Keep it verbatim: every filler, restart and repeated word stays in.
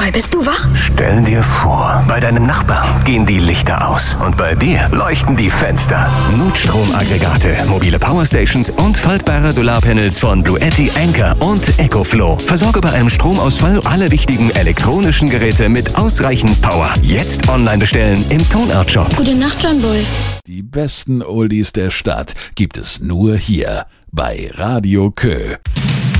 Mal, bist du wach? Stell dir vor, bei deinem Nachbarn gehen die Lichter aus und bei dir leuchten die Fenster. Notstromaggregate, mobile Powerstations und faltbare Solarpanels von Bluetti, Anker und EcoFlow. Versorge bei einem Stromausfall alle wichtigen elektronischen Geräte mit ausreichend Power. Jetzt online bestellen im Tonart-Shop. Gute Nacht, John Boy. Die besten Oldies der Stadt gibt es nur hier bei Radio Kö.